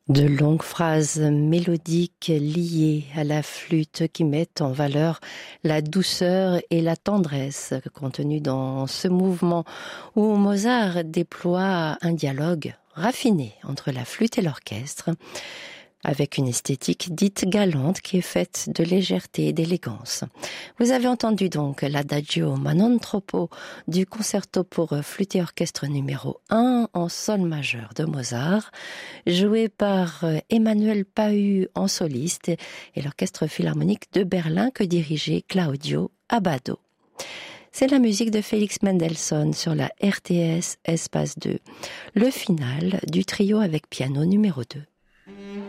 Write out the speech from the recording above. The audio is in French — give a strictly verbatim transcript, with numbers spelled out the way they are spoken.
De longues phrases mélodiques liées à la flûte qui mettent en valeur la douceur et la tendresse contenues dans ce mouvement où Mozart déploie un dialogue raffiné entre la flûte et l'orchestre, avec une esthétique dite galante qui est faite de légèreté et d'élégance. Vous avez entendu donc l'Adagio ma non troppo du concerto pour flûte et orchestre numéro un en sol majeur de Mozart, joué par Emmanuel Pahu en soliste et l'Orchestre philharmonique de Berlin que dirigeait Claudio Abbado. C'est la musique de Félix Mendelssohn sur la R T S Espace deux, le final du trio avec piano numéro deux.